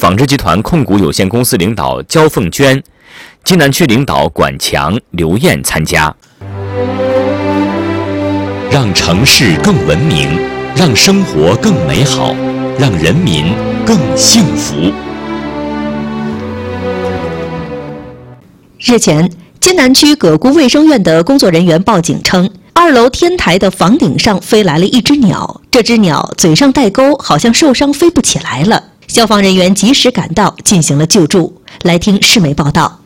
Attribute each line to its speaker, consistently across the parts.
Speaker 1: 纺织集团控股有限公司领导焦凤娟，津南区领导管强、刘艳参加。让城市更文明，让生活更美好，让人民更幸福。
Speaker 2: 日前，津南区葛沽卫生院的工作人员报警称，2楼天台的房顶上飞来了一只鸟，这只鸟嘴上带钩，好像受伤飞不起来了。消防人员及时赶到进行了救助。来听市媒报道。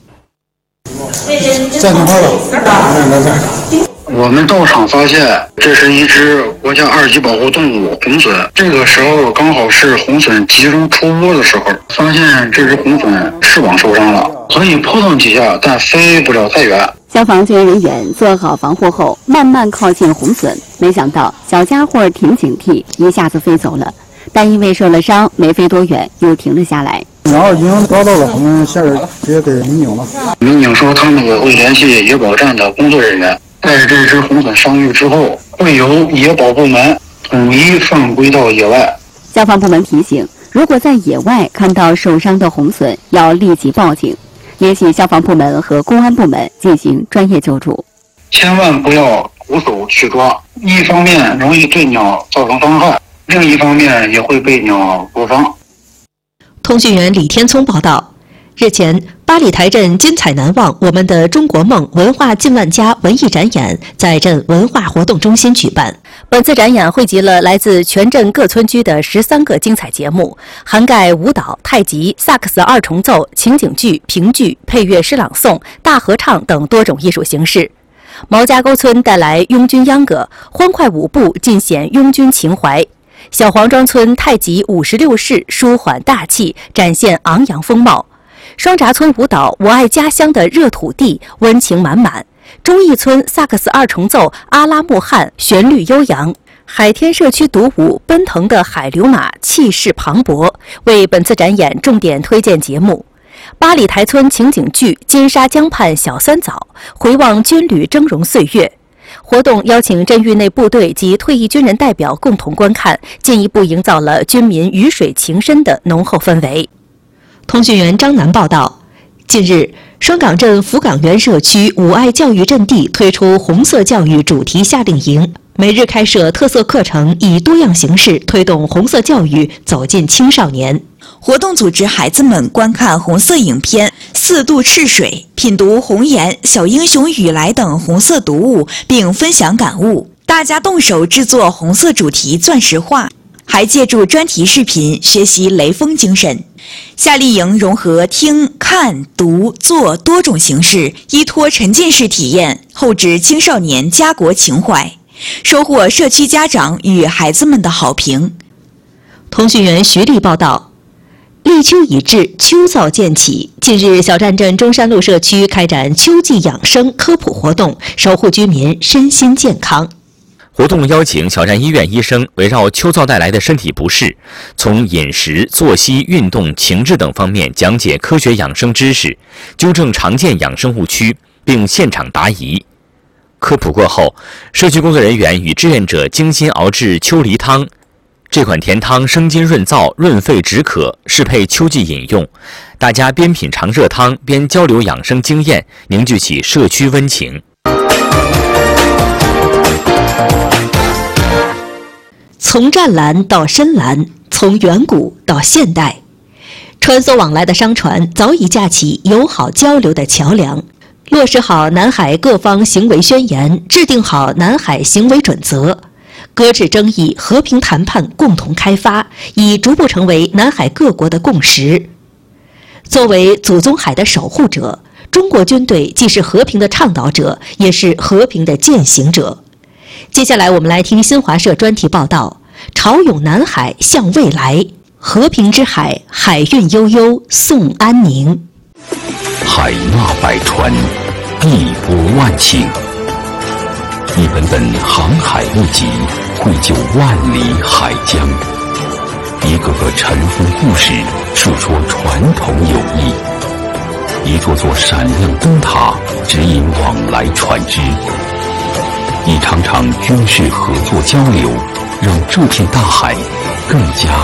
Speaker 3: 暂停号了，我们到场发现，这是一只国家2级保护动物红隼。这个时候刚好是红隼集中出窝的时候，发现这只红隼翅膀受伤了，所以扑腾几下，但飞不了太远。
Speaker 4: 消防救援人员做好防护后，慢慢靠近红隼，没想到小家伙挺警惕，一下子飞走了。但因为受了伤，没飞多远又停了下来。
Speaker 5: 然后已经抓到了，我们下边直接给民警了。
Speaker 3: 民警说，他们也会联系野保站的工作人员，在这只红隼伤愈之后，会由野保部门统一放归到野外。
Speaker 4: 消防部门提醒，如果在野外看到受伤的红隼，要立即报警，联系消防部门和公安部门进行专业救助。
Speaker 3: 千万不要徒手去抓，一方面容易对鸟造成伤害，另一方面也会被鸟灼伤。
Speaker 2: 通讯员李天聪报道，日前，八里台镇精彩难忘我们的中国梦文化近万家文艺展演在镇文化活动中心举办。本次展演汇集了来自全镇各村居的13个精彩节目，涵盖舞蹈、太极、萨克斯2重奏、情景剧、评剧、配乐诗朗诵、大合唱等多种艺术形式。毛家沟村带来拥军秧歌，欢快舞步尽显拥军情怀。小黄庄村太极56式舒缓大气，展现昂扬风貌。双闸村舞蹈我爱家乡的热土地，温情满满。忠义村萨克斯2重奏阿拉木汗旋律悠扬。海天社区独舞奔腾的海流马气势磅礴，为本次展演重点推荐节目。八里台村情景剧金沙江畔小三枣，回望军旅峥嵘岁月。活动邀请镇域内部队及退役军人代表共同观看，进一步营造了军民鱼水情深的浓厚氛围。通讯员张楠报道，近日，双港镇福港园社区五爱教育阵地推出红色教育主题夏令营，每日开设特色课程，以多样形式推动红色教育走进青少年。
Speaker 6: 活动组织孩子们观看红色影片《4渡赤水》，品读红颜、小英雄雨来等红色读物，并分享感悟。大家动手制作红色主题钻石画，还借助专题视频学习雷锋精神。夏令营融合听、看、读、做多种形式，依托沉浸式体验，厚植青少年家国情怀，收获社区家长与孩子们的好评。
Speaker 2: 通讯员徐丽报道，立秋已至，秋燥渐起。近日，小站镇中山路社区开展秋季养生科普活动，守护居民身心健康。
Speaker 1: 活动邀请小站医院医生围绕秋燥带来的身体不适，从饮食、作息、运动、情志等方面讲解科学养生知识，纠正常见养生误区，并现场答疑。科普过后，社区工作人员与志愿者精心熬制秋梨汤。这款甜汤生津润燥、润肺止渴，适配秋季饮用。大家边品尝热汤，边交流养生经验，凝聚起社区温情。
Speaker 2: 从湛蓝到深蓝，从远古到现代，穿梭往来的商船早已架起友好交流的桥梁，落实好南海各方行为宣言，制定好南海行为准则，搁置争议，和平谈判，共同开发，已逐步成为南海各国的共识。作为祖宗海的守护者，中国军队既是和平的倡导者，也是和平的践行者。接下来我们来听新华社专题报道，潮涌南海向未来，和平之海，海韵悠悠送安宁。
Speaker 7: 海纳百川，地博万顷，一本本航海秘籍绘就万里海疆，一个个尘封故事述说传统友谊，一座座闪亮灯塔指引往来船只，一场场军事合作交流让这片大海更加